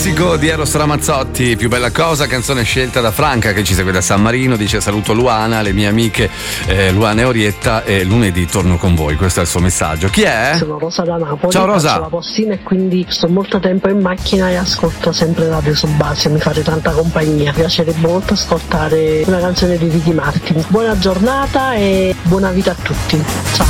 classico di Eros Ramazzotti, Più bella cosa, canzone scelta da Franca che ci segue da San Marino. Dice: saluto Luana, le mie amiche Luana e Orietta, e lunedì torno con voi. Questo è il suo messaggio. Chi è? Sono Rosa da Napoli. Ciao Rosa. Faccio la postina e quindi sto molto tempo in macchina e ascolto sempre Radio Subasio, mi fate tanta compagnia. Mi piacerebbe molto ascoltare una canzone di Ricky Martin. Buona giornata e buona vita a tutti. Ciao.